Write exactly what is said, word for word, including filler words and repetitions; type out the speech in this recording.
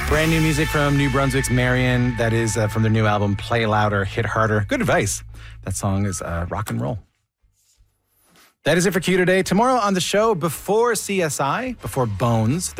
Brand new music from New Brunswick's Marion. That is uh, from their new album, Play Louder, Hit Harder. Good advice. That song is uh, rock and roll. That is it for Q today. Tomorrow on the show, before C S I, before Bones,